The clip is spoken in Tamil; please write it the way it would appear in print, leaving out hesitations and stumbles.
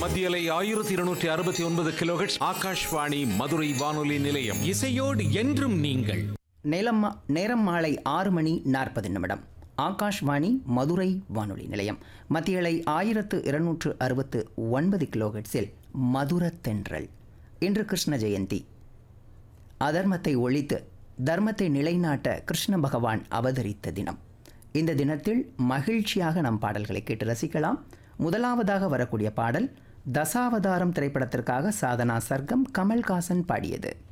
மத்தியலை 1269 கிலோஹெர்ட்ஸ் ஆகாஷ்வாணி மதுரை வானொலி நிலையம். இசையோடு என்றும் நீங்கள். நேரம் மாலை 6:40 ஆகாஷ்வாணி மதுரை வானொலி நிலையம். மத்தியலை 1269 கிலோஹெர்ட்ஸில் மதுரத்தென்றல். இன்று கிருஷ்ண ஜெயந்தி. அதர்மத்தை ஒழித்து தர்மத்தை நிலைநாட்ட கிருஷ்ண பகவான் அவதரித்த தினம். இந்த தினத்தில் மகிழ்ச்சியாக நம் பாடல்களை கேட்டு ரசிக்கலாம். முதலாவதாக வரக்கூடிய பாடல் தசாவதாரம் திரைப்படத்திற்காக சாதனா சர்க்கம் கமல்ஹாசன் பாடியது.